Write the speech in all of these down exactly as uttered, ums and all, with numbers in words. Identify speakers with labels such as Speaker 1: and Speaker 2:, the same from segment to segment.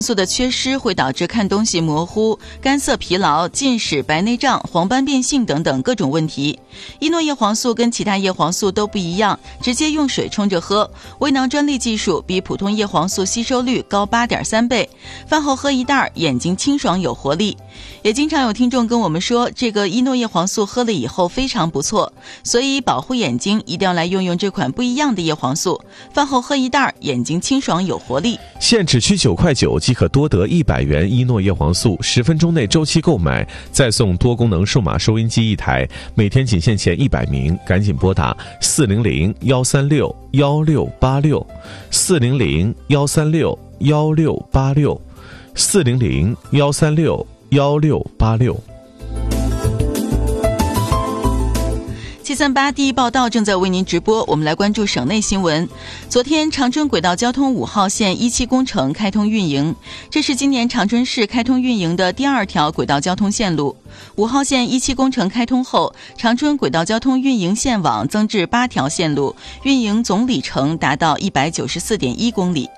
Speaker 1: 素的缺失会导致看东西模糊、干涩疲劳、近视、白内障、黄斑变性等等各种问题。依诺叶黄素跟其他叶黄素都不一样，直接用水冲着喝，微囊专利技术比普通叶黄素吸收率高 八点三 倍，饭后喝一袋，眼睛清爽有活力。也经常有听众跟我们说，这个依诺叶黄素喝了以后非常不错，所以保护眼睛一定要来用用这款不一样的叶黄素，饭后喝一袋，眼睛清爽有活力。
Speaker 2: 现只需九块九即可多得一百元依诺叶黄素，十分钟内周期购买，再送多功能数码收音机一台，每天仅限前一百名，赶紧拨打四零零一三六一六八六 四零零一三六一六八六 四零零一三六一六八六。
Speaker 1: 七三八第一报道正在为您直播，我们来关注省内新闻。昨天，长春轨道交通五号线一期工程开通运营，这是今年长春市开通运营的第二条轨道交通线路。五号线一期工程开通后，长春轨道交通运营线网增至八条线路，运营总里程达到一百九十四点一公里。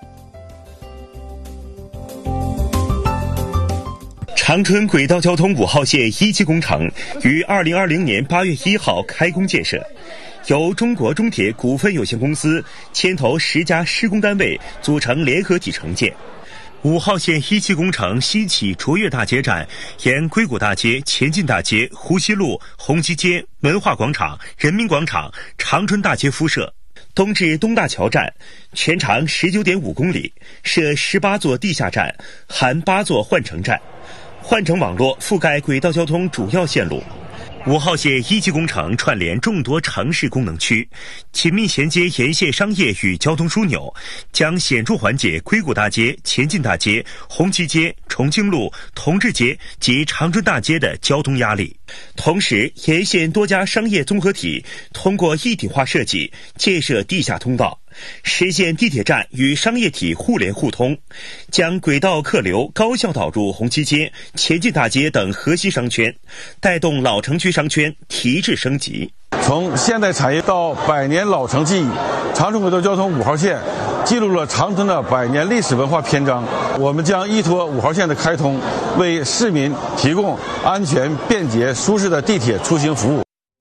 Speaker 3: 长春轨道交通五号线一期工程于二零二零年八月一号开工建设，由中国中铁股份有限公司牵头十家施工单位组成联合体承建。五号线一期工程西起卓越大街站，沿硅谷大街、前进大街、湖西路、红旗街、文化广场、人民广场、长春大街敷设，东至东大桥站，全长 十九点五公里，设十八座地下站，含八座换乘站。换乘网络覆盖轨道交通主要线路。五号线一期工程串联众多城市功能区，紧密衔接沿线商业与交通枢纽，将显著缓解硅谷大街、前进大街、红旗街、重庆路、同治街及长春大街的交通压力。同时，沿线多家商业综合体通过一体化设计建设地下通道，实现地铁站与商业体互联互通，将轨道客流高效导入红旗街、前进大街等核心商圈，带动老城区商圈提质升级。
Speaker 4: 从现代产业到百年老城记忆，长春轨道交通五号线记录了长春的百年历史文化篇章。我们将依托五号线的开通，为市民提供安全、便捷、舒适的地铁出行服务。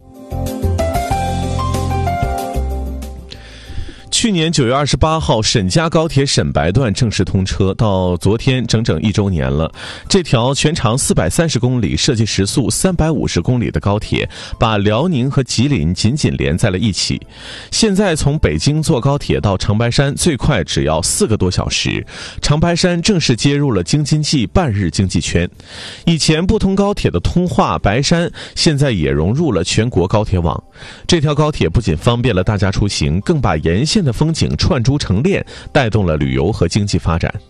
Speaker 2: 去年九月二十八号，沈嘉高铁沈白段正式通车，到昨天整整一周年了。这条全长四百三十公里、设计时速三百五十公里的高铁，把辽宁和吉林紧紧连在了一起。现在从北京坐高铁到长白山，最快只要四个多小时。长白山正式接入了京津冀半日经济圈。以前不通高铁的通化、白山，现在也融入了全国高铁网。这条高铁不仅方便了大家出行，更把沿线的风景串珠成链，带动了旅游和经济发展。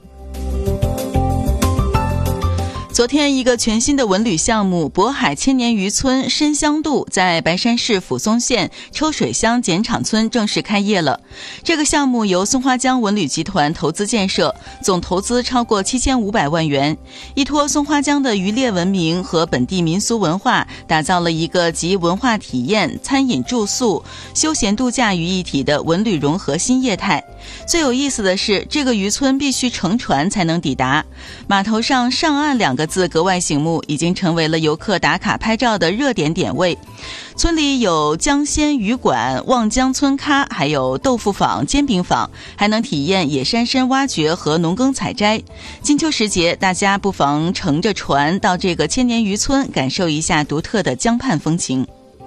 Speaker 1: 昨天，一个全新的文旅项目渤海千年渔村深香渡在白山市抚松县抽水乡碱场村正式开业了。这个项目由松花江文旅集团投资建设，总投资超过七千五百万元，依托松花江的渔猎文明和本地民俗文化，打造了一个集文化体验、餐饮住宿、休闲度假于一体的文旅融合新业态。最有意思的是，这个渔村必须乘船才能抵达，码头上上岸两个字格外醒目，已经成为了游客打卡拍照的热点点位。村里有江鲜鱼馆、望江村咖，还有豆腐坊、煎饼坊，还能体验野山参挖掘和农耕采摘。金秋时节，大家不妨乘着船到这个千年渔村，感受一下独特的江畔风情。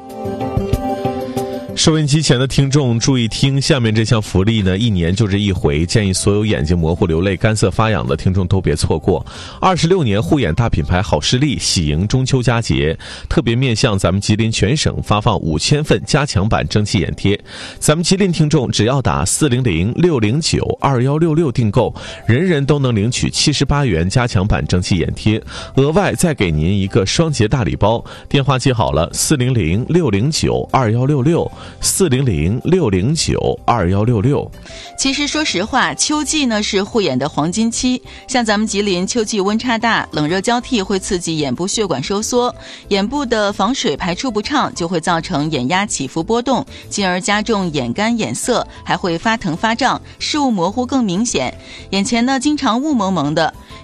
Speaker 2: 收音机前的听众注意听，下面这项福利呢，一年就这一回，建议所有眼睛模糊、流泪、干涩发痒的听众都别错过。二十六年护眼大品牌好视力喜迎中秋佳节，特别面向咱们吉林全省发放五千份加强版蒸汽眼贴。咱们吉林听众只要打四零零六零九二一六六订购，人人都能领取七十八元加强版蒸汽眼贴，额外再给您一个双节大礼包。电话记好了，四零零六零九二一六六。 四零零六零九二幺六六。
Speaker 1: 其实说实话，秋季呢是护眼的黄金期，像咱们吉林秋季温差大，冷热交替会刺激眼部血管收缩，眼部的防水排出不畅，就会造成眼压起伏波动，进而加重眼干眼涩，还会发疼发胀，视物模糊更明显。眼前呢经常雾蒙蒙的，